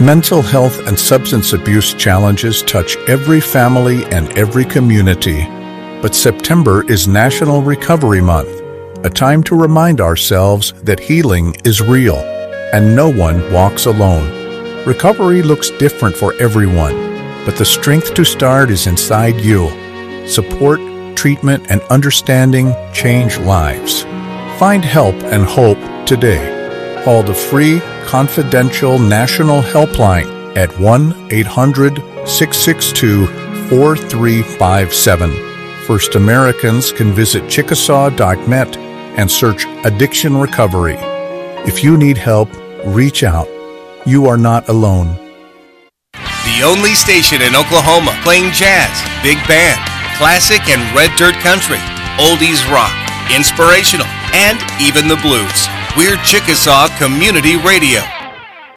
Mental health and substance abuse challenges touch every family and every community. But September is National Recovery Month, a time to remind ourselves that healing is real and no one walks alone. Recovery looks different for everyone, but the strength to start is inside you. Support, treatment, and understanding change lives. Find help and hope today. Call the free, confidential national helpline at 1-800-662-4357. First Americans can visit Chickasaw.net and search Addiction Recovery. If you need help, reach out. You are not alone. The only station in Oklahoma playing jazz, big band, classic and red dirt country, oldies rock, inspirational, and even the blues. We're Chickasaw Community Radio.